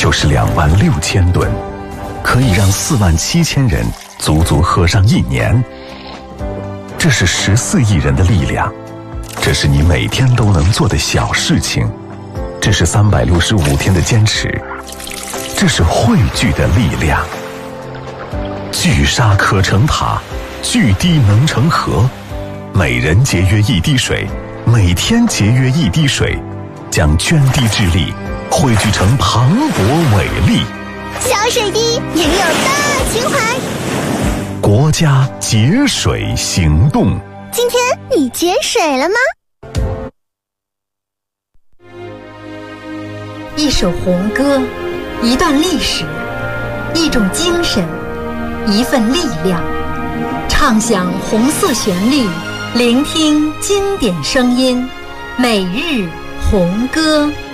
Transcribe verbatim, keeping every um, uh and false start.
就是两万六千吨，可以让四万七千人足足喝上一年。这是十四亿人的力量，这是你每天都能做的小事情，这是三百六十五天的坚持，这是汇聚的力量。聚沙可成塔，聚滴能成河。每人节约一滴水，每天节约一滴水，将涓滴之力汇聚成磅礴伟力。 小水滴也有大情怀。 国家节水行动。 今天你节水了吗？ 一首红歌，一段历史，一种精神，一份力量。唱响红色旋律，聆听经典声音，每日红歌。